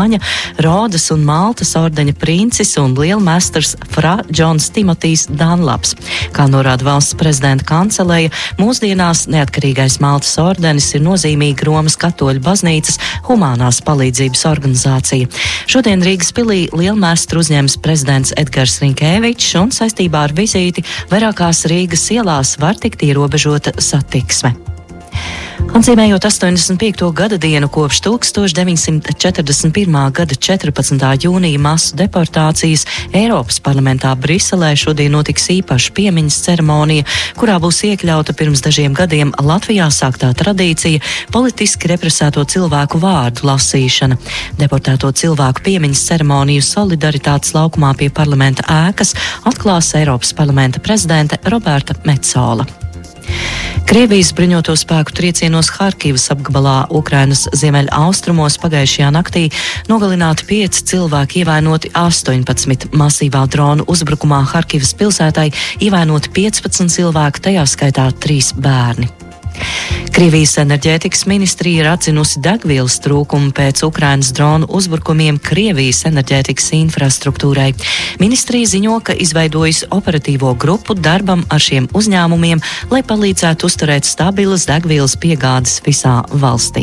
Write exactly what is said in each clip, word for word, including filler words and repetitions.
Jāņa, Rodas un Maltas ordeņa princis un lielmestrs Fra Džons Timotijs Danlaps. Kā norāda valsts prezidenta kanceleja, mūsdienās neatkarīgais Maltas ordenis ir nozīmīga Romas katoļu baznīcas humānās palīdzības organizācija. Šodien Rīgas pilī lielmestru uzņems prezidents Edgars Rinkēvičs un saistībā ar vizīti vairākās Rīgas ielās var tikt ierobežota satiksme. Atzīmējot astoņdesmit piekto gada dienu kopš tūkstoš deviņsimt četrdesmit pirmā gada četrpadsmitā jūnija masu deportācijas, Eiropas parlamentā Briselē šodien notiks īpaša piemiņas ceremonija, kurā būs iekļauta pirms dažiem gadiem Latvijā sāktā tradīcija politiski represēto cilvēku vārdu lasīšana. Deportēto cilvēku piemiņas ceremoniju Solidaritātes laukumā pie parlamenta ēkas atklās Eiropas parlamenta prezidente Roberta Metsola. Krievijas bruņoto spēku triecienos Harkivas apgabalā Ukrainas ziemeļa austrumos pagājušajā naktī nogalināti pieci cilvēki, ievainoti astoņpadsmit. Masīvā dronu uzbrukumā Harkivas pilsētai ievainoti piecpadsmit cilvēki, tajā skaitā trīs bērni. Krievijas enerģētikas ministrija ir atzinusi degvielas trūkumu pēc Ukrainas dronu uzbrukumiem Krievijas enerģētikas infrastruktūrai. Ministrija ziņo, ka izveidojusi operatīvo grupu darbam ar šiem uzņēmumiem, lai palīdzētu uzturēt stabilas degvielas piegādes visā valstī.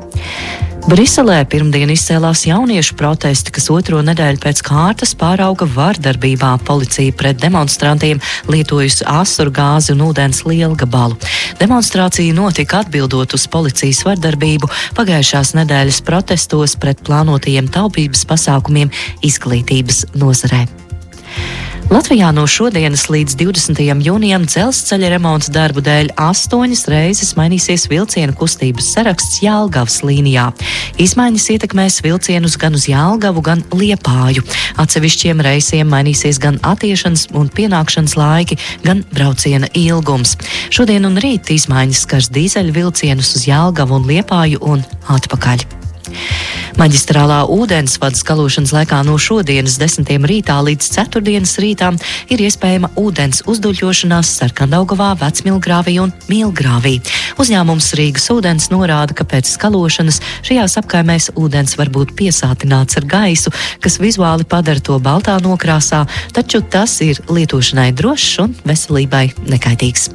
Briselē pirmdien izcēlās jauniešu protesti, kas otro nedēļu pēc kārtas pārauga vardarbībā. Policija pret demonstrantiem lietojusi asaru gāzi un ūdens lielgabalu. Demonstrācija notika atbildot uz policijas vardarbību pagājušās nedēļas protestos pret plānotajiem taupības pasākumiem izglītības nozarē. Latvijā no šodienas līdz divdesmitajam jūnijam dzelzceļa remonta darbu dēļ astoņas reizes mainīsies vilcienu kustības saraksts Jelgavas līnijā. Izmaiņas ietekmēs vilcienus gan uz Jelgavu, gan Liepāju. Atsevišķiem reisiem mainīsies gan attiešanas un pienākšanas laiki, gan brauciena ilgums. Šodien un rīt izmaiņas skars dīzeļu vilcienus uz Jelgavu un Liepāju un atpakaļ. Maģistrālā ūdensvada skalošanas laikā no šodienas desmitiem rītā līdz ceturtdienas rītām ir iespējama ūdens uzduļošanās Sarkandaugavā, Vecmilgrāvī un Milgrāvī. Uzņēmums Rīgas ūdens norāda, ka pēc skalošanas šajās apkaimēs ūdens var būt piesātināts ar gaisu, kas vizuāli padara to baltā nokrāsā, taču tas ir lietošanai drošs un veselībai nekaitīgs.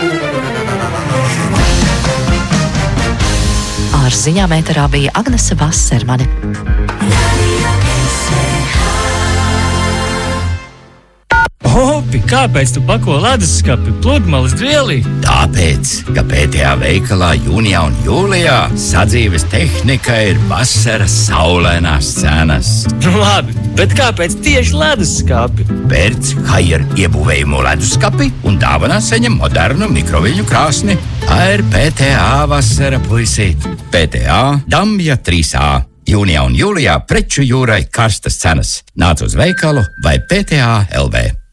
Ar ziņām ēterā bija Agnese Vasermane. Opi, kāpēc tu pako leduskapi pludmales dvielī? Tāpēc, ka P T A veikalā jūnijā un jūlijā sadzīves tehnika ir vasaras saulainās cenas. Nu labi, bet kāpēc tieši leduskapi? Pērc Haier iebūvējumu leduskapi un dāvanā saņem modernu mikroviļņu krāsni. Tā ir P T A vasara, puisīt. P T A Damja trīs A. Jūnijā un jūlijā preču jūrai karstas cenas. Nāc uz veikalu vai P T A L V.